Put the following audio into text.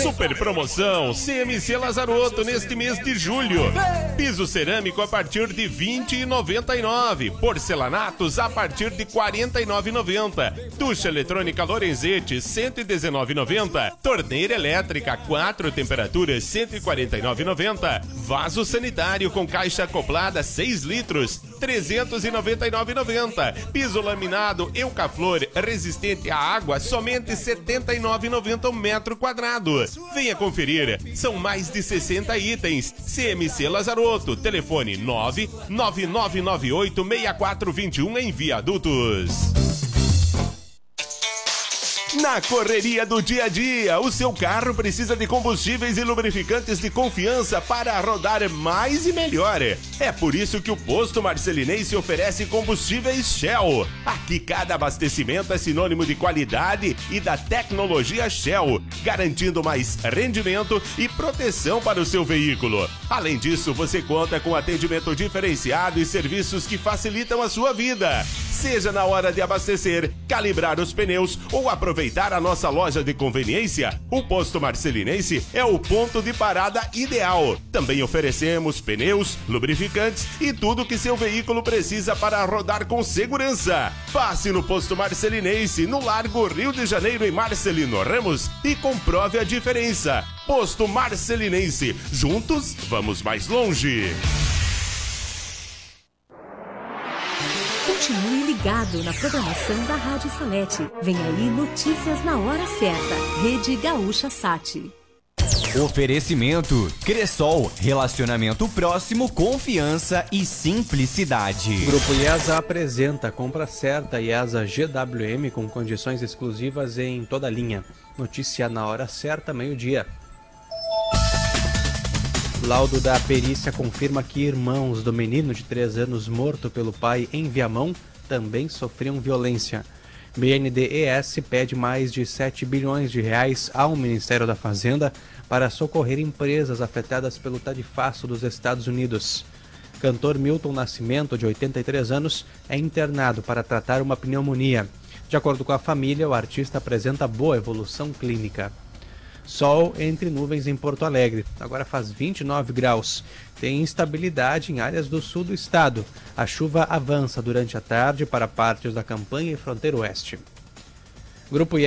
Super promoção CMC Lazarotto neste mês de julho. Piso cerâmico a partir de R$ 20,99. Porcelanatos a partir de R$ 49,90. Ducha eletrônica Lorenzetti R$ 119,90. Torneira elétrica 4 temperaturas R$ 149,90. Vaso sanitário com caixa acoplada 6 litros R$ 399,90. Piso laminado Eucaflor resistente à água somente R$ 79,90 um metro quadrado. Venha conferir, são mais de 60 itens. CMC Lazarotto, telefone 999986421 em Viadutos. Na correria do dia a dia, o seu carro precisa de combustíveis e lubrificantes de confiança para rodar mais e melhor. É por isso que o Posto Marcelinense oferece combustíveis Shell. Aqui cada abastecimento é sinônimo de qualidade e da tecnologia Shell, garantindo mais rendimento e proteção para o seu veículo. Além disso, você conta com atendimento diferenciado e serviços que facilitam a sua vida. Seja na hora de abastecer, calibrar os pneus ou aproveitar a nossa loja de conveniência, o Posto Marcelinense é o ponto de parada ideal. Também oferecemos pneus, lubrificantes e tudo que seu veículo precisa para rodar com segurança. Passe no Posto Marcelinense, no Largo Rio de Janeiro, em Marcelino Ramos, e comprove a diferença. Posto Marcelinense, juntos vamos mais longe. Continue ligado na programação da Rádio Salete. Vem aí notícias na hora certa. Rede Gaúcha Sat. Oferecimento Cressol, relacionamento próximo, confiança e simplicidade. Grupo IESA apresenta a compra certa IESA GWM com condições exclusivas em toda a linha. Notícia na hora certa, meio-dia. Laudo da perícia confirma que irmãos do menino de 3 anos morto pelo pai em Viamão também sofriam violência. BNDES pede mais de 7 bilhões de reais ao Ministério da Fazenda para socorrer empresas afetadas pelo tarifaço dos Estados Unidos. Cantor Milton Nascimento, de 83 anos, é internado para tratar uma pneumonia. De acordo com a família, o artista apresenta boa evolução clínica. Sol entre nuvens em Porto Alegre. Agora faz 29 graus. Tem instabilidade em áreas do sul do estado. A chuva avança durante a tarde para partes da Campanha e Fronteira Oeste. Grupo